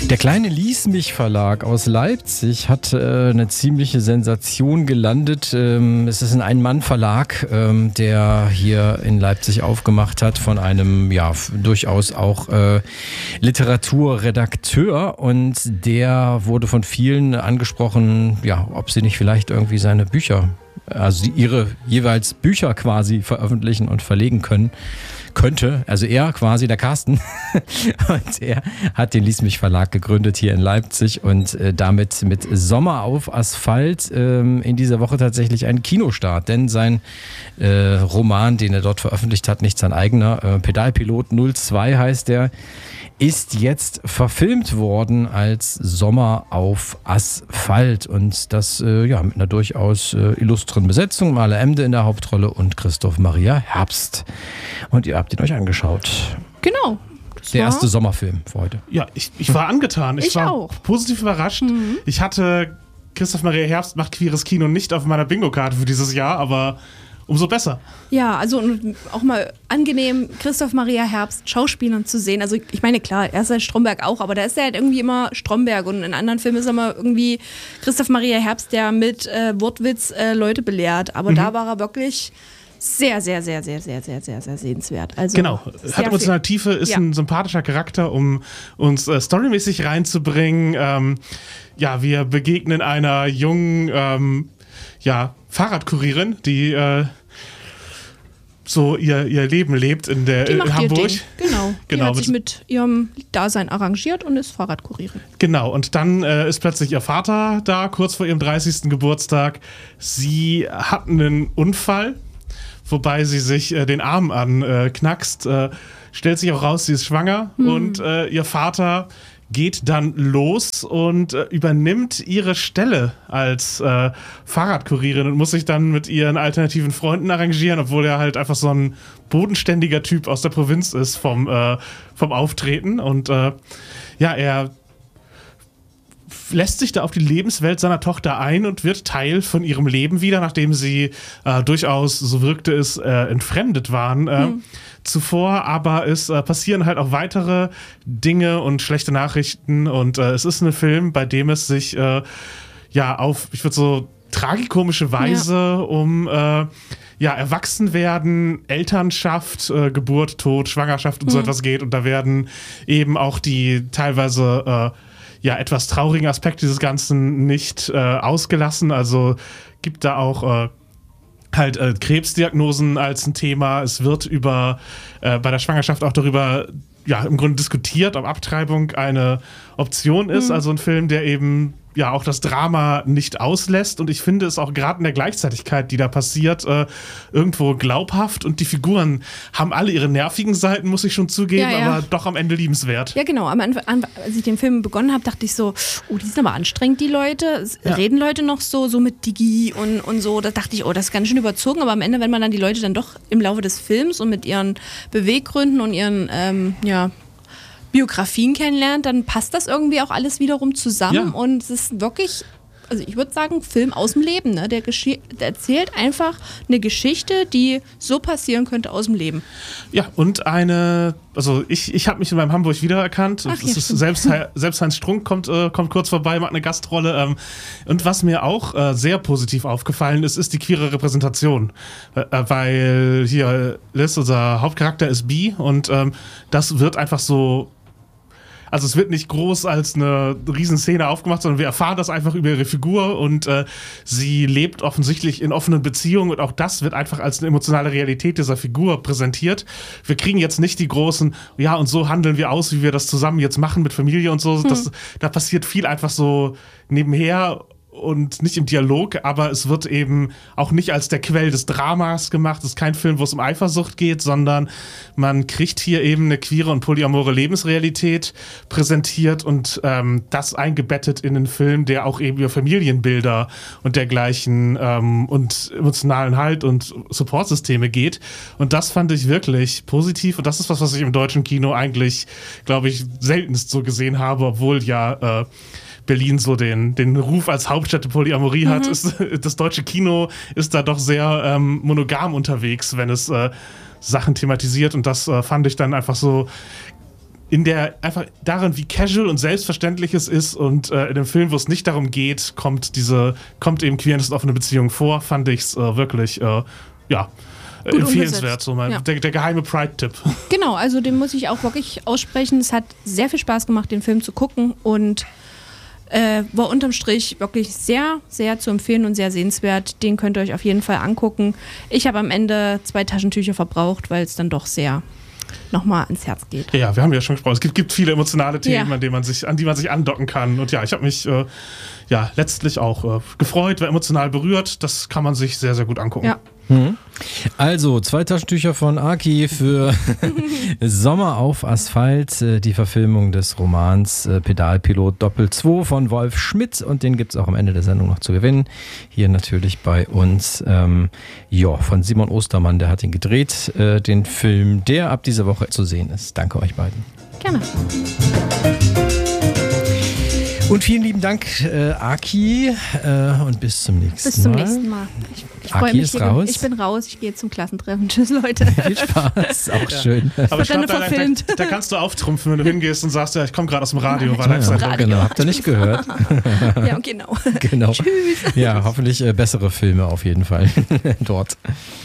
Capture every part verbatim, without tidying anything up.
Der kleine Lies-mich-Verlag aus Leipzig hat äh, eine ziemliche Sensation gelandet. Ähm, es ist ein Ein-Mann-Verlag, ähm, der hier in Leipzig aufgemacht hat von einem ja f- durchaus auch äh, Literaturredakteur, und der wurde von vielen angesprochen, ja, ob sie nicht vielleicht irgendwie seine Bücher, also ihre jeweils Bücher quasi veröffentlichen und verlegen können. Könnte, also er quasi, der Carsten, und er hat den Lies-mich-Verlag gegründet hier in Leipzig und äh, damit mit Sommer auf Asphalt ähm, in dieser Woche tatsächlich einen Kinostart, denn sein äh, Roman, den er dort veröffentlicht hat, nicht sein eigener, äh, Pedalpilot null zwei heißt der, ist jetzt verfilmt worden als Sommer auf Asphalt, und das äh, ja mit einer durchaus äh, illustren Besetzung. Maler Emde in der Hauptrolle und Christoph Maria Herbst. Und ihr habt ihn euch angeschaut. Genau. Der erste Sommerfilm für heute. Ja, ich, ich war angetan. Ich, Ich war auch. positiv überrascht. Mhm. Ich hatte Christoph Maria Herbst macht queeres Kino nicht auf meiner Bingo-Karte für dieses Jahr, aber umso besser. Ja, also und auch mal angenehm, Christoph Maria Herbst Schauspielern zu sehen. Also ich meine, klar, er ist halt Stromberg auch, aber da ist er halt irgendwie immer Stromberg, und in anderen Filmen ist er mal irgendwie Christoph Maria Herbst, der mit äh, Wortwitz äh, Leute belehrt. Aber Mhm. da war er wirklich sehr, sehr, sehr, sehr, sehr, sehr, sehr, sehr sehenswert. Also Genau, sehr hat emotionale viel. Tiefe, ist Ja. ein sympathischer Charakter, um uns äh, storymäßig reinzubringen. Ähm, ja, wir begegnen einer jungen ähm, ja, Fahrradkurierin, die äh, so ihr, ihr Leben lebt in der Die in macht Hamburg. ihr Ding. Genau. Die Genau, hat sich mit- mit ihrem Dasein arrangiert und ist Fahrradkurierin. Genau, und dann äh, ist plötzlich ihr Vater da, kurz vor ihrem dreißigsten Geburtstag. Sie hat einen Unfall, wobei sie sich äh, den Arm anknackst. Äh, stellt sich auch raus, sie ist schwanger, Hm. und äh, ihr Vater geht dann los und äh, übernimmt ihre Stelle als äh, Fahrradkurierin und muss sich dann mit ihren alternativen Freunden arrangieren, obwohl er halt einfach so ein bodenständiger Typ aus der Provinz ist vom, äh, vom Auftreten. Und äh, ja, er lässt sich da auf die Lebenswelt seiner Tochter ein und wird Teil von ihrem Leben wieder, nachdem sie äh, durchaus, so wirkte es, äh, entfremdet waren äh, Mhm. zuvor. Aber es äh, passieren halt auch weitere Dinge und schlechte Nachrichten, und äh, es ist ein Film, bei dem es sich äh, ja auf, ich würde so tragikomische Weise um äh, ja, Erwachsenwerden, Elternschaft, äh, Geburt, Tod, Schwangerschaft und so Mhm. etwas geht, und da werden eben auch die teilweise äh, ja, etwas traurigen Aspekt dieses Ganzen nicht äh, ausgelassen. Also gibt da auch äh, halt äh, Krebsdiagnosen als ein Thema. Es wird über äh, bei der Schwangerschaft auch darüber ja im Grunde diskutiert, ob Abtreibung eine Option ist. Mhm. Also ein Film, der eben ja auch das Drama nicht auslässt, und ich finde es auch gerade in der Gleichzeitigkeit, die da passiert, äh, irgendwo glaubhaft, und die Figuren haben alle ihre nervigen Seiten, muss ich schon zugeben, Ja, ja. aber doch am Ende liebenswert. Ja, genau. Am Anfang, an- als ich den Film begonnen habe, dachte ich so, oh, die sind aber anstrengend, die Leute. Es Ja. Reden Leute noch so, so mit Digi und, und so. Da dachte ich, oh, das ist ganz schön überzogen. Aber am Ende, wenn man dann die Leute dann doch im Laufe des Films und mit ihren Beweggründen und ihren, ähm, ja, Biografien kennenlernt, dann passt das irgendwie auch alles wiederum zusammen. Ja. Und es ist wirklich, also ich würde sagen, Film aus dem Leben. Ne? Der, Geschi- der erzählt einfach eine Geschichte, die so passieren könnte aus dem Leben. Ja, und eine, also ich, ich habe mich in meinem Hamburg wiedererkannt. Ach, Es ja, ist stimmt. selbst, selbst Heinz Strunk kommt, äh, kommt kurz vorbei, macht eine Gastrolle. Ähm, und was mir auch äh, sehr positiv aufgefallen ist, ist die queere Repräsentation. Äh, weil hier Liz, unser Hauptcharakter, ist bi, und ähm, das wird einfach so. Also es wird nicht groß als eine Riesenszene aufgemacht, sondern wir erfahren das einfach über ihre Figur, und äh, sie lebt offensichtlich in offenen Beziehungen, und auch das wird einfach als eine emotionale Realität dieser Figur präsentiert. Wir kriegen jetzt nicht die großen, ja, und so handeln wir aus, wie wir das zusammen jetzt machen mit Familie und so. Hm. Das, da passiert viel einfach so nebenher und nicht im Dialog, aber es wird eben auch nicht als der Quell des Dramas gemacht. Es ist kein Film, wo es um Eifersucht geht, sondern man kriegt hier eben eine queere und polyamore Lebensrealität präsentiert, und ähm, das eingebettet in einen Film, der auch eben über Familienbilder und dergleichen ähm, und emotionalen Halt und Supportsysteme geht. Und das fand ich wirklich positiv, und das ist was, was ich im deutschen Kino eigentlich, glaube ich, seltenst so gesehen habe, obwohl ja äh, Berlin so den, den Ruf als Hauptstadt der Polyamorie Mhm. hat. Ist, das deutsche Kino ist da doch sehr ähm, monogam unterwegs, wenn es äh, Sachen thematisiert, und das äh, fand ich dann einfach so in der, einfach darin, wie casual und selbstverständlich es ist und äh, in dem Film, wo es nicht darum geht, kommt diese, kommt eben Queerness und offene Beziehung vor, fand ich es äh, wirklich, äh, ja, äh, empfehlenswert. So mein, ja. der, der geheime Pride-Tipp. Genau, also den muss ich auch wirklich aussprechen. Es hat sehr viel Spaß gemacht, den Film zu gucken und äh, war unterm Strich wirklich sehr, sehr zu empfehlen und sehr sehenswert. Den könnt ihr euch auf jeden Fall angucken. Ich habe am Ende zwei Taschentücher verbraucht, weil es dann doch sehr nochmal ans Herz geht. Ja, wir haben ja schon gesprochen. Es gibt, gibt viele emotionale Themen, ja. an, denen man sich, an die man sich andocken kann. Und ja, ich habe mich äh, ja, letztlich auch äh, gefreut, war emotional berührt. Das kann man sich sehr, sehr gut angucken. Ja. Mhm. Also, zwei Taschentücher von Aki für Sommer auf Asphalt, die Verfilmung des Romans Pedalpilot Doppel zwei von Wolf Schmidt und den gibt es auch am Ende der Sendung noch zu gewinnen. Hier natürlich bei uns ähm, ja, von Simon Ostermann, der hat ihn gedreht, äh, den Film, der ab dieser Woche zu sehen ist. Danke euch beiden. Gerne. Und vielen lieben Dank, äh, Aki, äh, und bis zum nächsten Mal. Bis zum Mal. nächsten Mal. Ich, ich freue mich. Ist raus. Ich bin raus, ich gehe zum Klassentreffen. Tschüss, Leute. Viel Spaß, auch ja. schön. Aber ich glaub, da, da, da, da kannst du auftrumpfen, wenn du hingehst und sagst, ja, ich komme gerade aus dem Radio. War ja, ja, genau, habt ihr nicht gehört. Ja, genau. genau. Tschüss. Ja, hoffentlich äh, bessere Filme auf jeden Fall dort.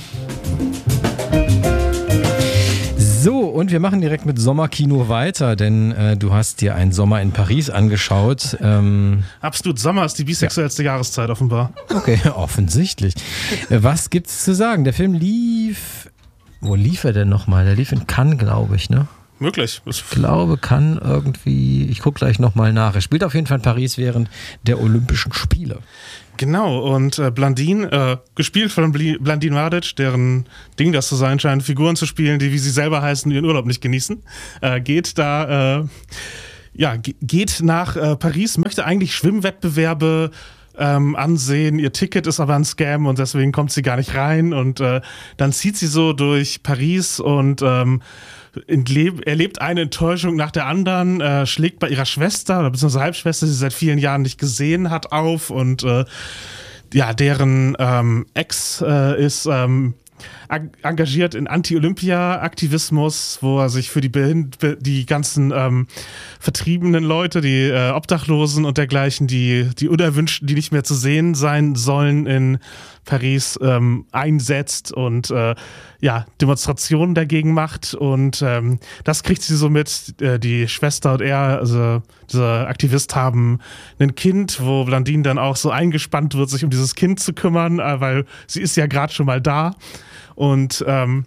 So, und wir machen direkt mit Sommerkino weiter, denn äh, du hast dir einen Sommer in Paris angeschaut. Ähm, Absolut, Sommer ist die bisexuellste ja. Jahreszeit offenbar. Okay, offensichtlich. Was gibt's zu sagen? Der Film lief, wo lief er denn nochmal? Der lief in Cannes, glaube ich, ne? Möglich. Ich glaube, Cannes irgendwie, ich gucke gleich nochmal nach. Er spielt auf jeden Fall in Paris während der Olympischen Spiele. Genau, und äh, Blandine, äh, gespielt von Blandine Madic, deren Ding das zu sein scheint, Figuren zu spielen, die, wie sie selber heißen, ihren Urlaub nicht genießen, äh, geht da, äh, ja, g- geht nach äh, Paris, möchte eigentlich Schwimmwettbewerbe ähm, ansehen, ihr Ticket ist aber ein Scam und deswegen kommt sie gar nicht rein und äh, dann zieht sie so durch Paris und ähm, erlebt eine Enttäuschung nach der anderen, äh, schlägt bei ihrer Schwester oder beziehungsweise Halbschwester, die sie seit vielen Jahren nicht gesehen hat, auf und äh, ja, deren ähm, Ex äh, ist ähm, ag- engagiert in Anti-Olympia-Aktivismus, wo er sich für die, Behind- die ganzen ähm, vertriebenen Leute, die äh, Obdachlosen und dergleichen, die, die Unerwünschten, die nicht mehr zu sehen sein sollen in Paris, ähm, einsetzt und äh, ja, Demonstrationen dagegen macht und ähm, das kriegt sie so mit. Äh, die Schwester und er, also dieser Aktivist, haben ein Kind, wo Blandine dann auch so eingespannt wird, sich um dieses Kind zu kümmern, äh, weil sie ist ja gerade schon mal da und ähm,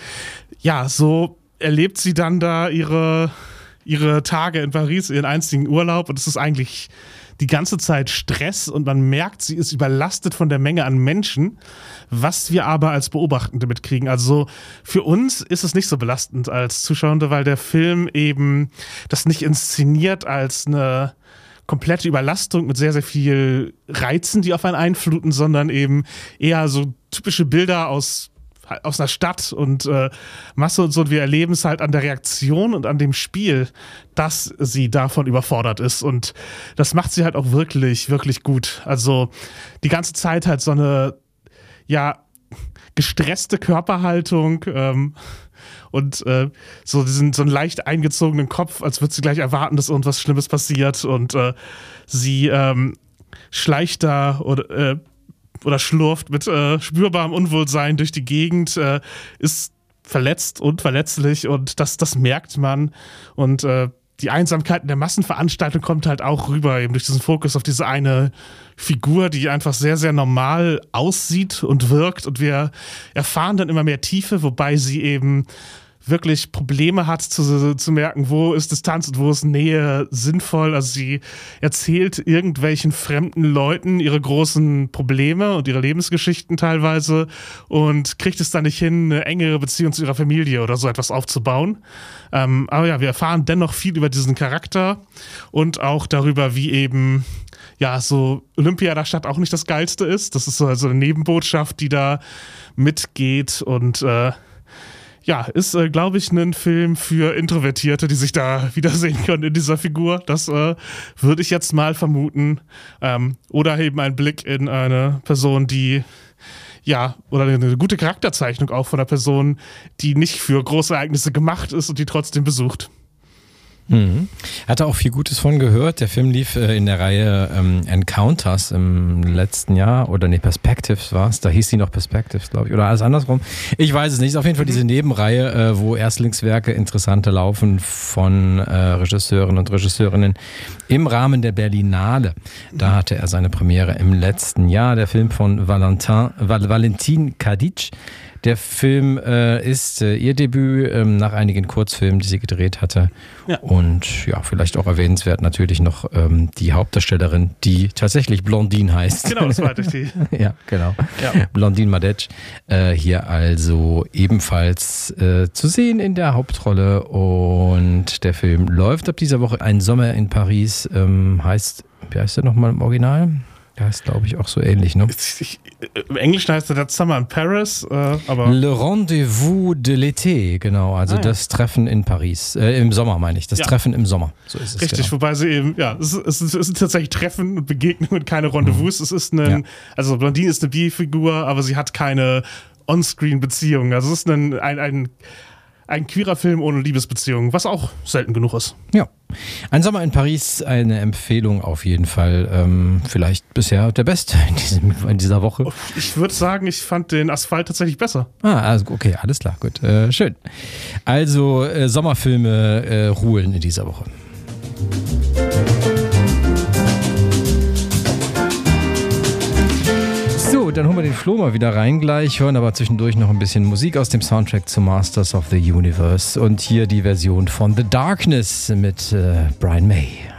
ja, so erlebt sie dann da ihre, ihre Tage in Paris, ihren einzigen Urlaub und es ist eigentlich die ganze Zeit Stress und man merkt, sie ist überlastet von der Menge an Menschen, was wir aber als Beobachtende mitkriegen. Also für uns ist es nicht so belastend als Zuschauende, weil der Film eben das nicht inszeniert als eine komplette Überlastung mit sehr, sehr viel Reizen, die auf einen einfluten, sondern eben eher so typische Bilder aus aus einer Stadt und äh, Masse und so, und wir erleben es halt an der Reaktion und an dem Spiel, dass sie davon überfordert ist und das macht sie halt auch wirklich, wirklich gut. Also die ganze Zeit halt so eine, ja, gestresste Körperhaltung ähm, und äh, so diesen so einen leicht eingezogenen Kopf, als würde sie gleich erwarten, dass irgendwas Schlimmes passiert und äh, sie ähm, schleicht da oder äh, oder schlurft mit äh, spürbarem Unwohlsein durch die Gegend, äh, ist verletzt und verletzlich und das, das merkt man und äh, die Einsamkeit in der Massenveranstaltung kommt halt auch rüber, eben durch diesen Fokus auf diese eine Figur, die einfach sehr, sehr normal aussieht und wirkt und wir erfahren dann immer mehr Tiefe, wobei sie eben wirklich Probleme hat zu, zu merken, wo ist Distanz und wo ist Nähe sinnvoll. Also sie erzählt irgendwelchen fremden Leuten ihre großen Probleme und ihre Lebensgeschichten teilweise und kriegt es dann nicht hin, eine engere Beziehung zu ihrer Familie oder so etwas aufzubauen. Ähm, aber ja, wir erfahren dennoch viel über diesen Charakter und auch darüber, wie eben ja, so Olympia der Stadt auch nicht das Geilste ist. Das ist so also eine Nebenbotschaft, die da mitgeht und äh, ja, ist, äh, glaube ich, ein Film für Introvertierte, die sich da wiedersehen können in dieser Figur. Das äh, würde ich jetzt mal vermuten. Ähm, oder eben ein Blick in eine Person, die, ja, oder eine gute Charakterzeichnung auch von einer Person, die nicht für große Ereignisse gemacht ist und die trotzdem besucht. Mhm. Hatte auch viel Gutes von gehört. Der Film lief äh, in der Reihe ähm, Encounters im letzten Jahr. Oder nee, Perspectives war es. Da hieß sie noch Perspectives, glaube ich. Oder alles andersrum. Ich weiß es nicht. Ist auf jeden Fall diese Nebenreihe, äh, wo Erstlingswerke interessante laufen von äh, Regisseuren und Regisseurinnen im Rahmen der Berlinale. Da hatte er seine Premiere im letzten Jahr. Der Film von Valentin, Val, Valentin Kadic. Der Film äh, ist äh, ihr Debüt ähm, nach einigen Kurzfilmen, die sie gedreht hatte. Ja. Und ja, vielleicht auch erwähnenswert natürlich noch ähm, die Hauptdarstellerin, die tatsächlich Blondine heißt. Genau, das war die. Ja, genau. Ja. Blondine Madec. Äh, hier also ebenfalls äh, zu sehen in der Hauptrolle. Und der Film läuft ab dieser Woche. Ein Sommer in Paris ähm, heißt, wie heißt der nochmal im Original? Der heißt, glaube ich, auch so ähnlich, ne? Ich, im Englischen heißt der Summer in Paris, äh, aber... Le Rendezvous de l'été, genau, also ah, ja. das Treffen in Paris, äh, im Sommer meine ich, das ja. Treffen im Sommer, so ist es. Richtig, genau. Wobei sie eben, ja, es, ist, es sind tatsächlich Treffen und Begegnungen und keine Rendezvous. Mhm. Es ist ein, ja. also Blondine ist eine Bi-Figur, aber sie hat keine On-Screen-Beziehung, also es ist ein, ein, ein Ein queerer Film ohne Liebesbeziehung, was auch selten genug ist. Ja. Ein Sommer in Paris, eine Empfehlung auf jeden Fall. Ähm, vielleicht bisher der Beste in, diesem, in dieser Woche. Ich würde sagen, ich fand den Asphalt tatsächlich besser. Ah, also okay, alles klar, gut. Äh, schön. Also äh, Sommerfilme äh, ruhen in dieser Woche. So, dann holen wir den Flo mal wieder rein gleich, hören aber zwischendurch noch ein bisschen Musik aus dem Soundtrack zu Masters of the Universe und hier die Version von The Darkness mit äh, Brian May.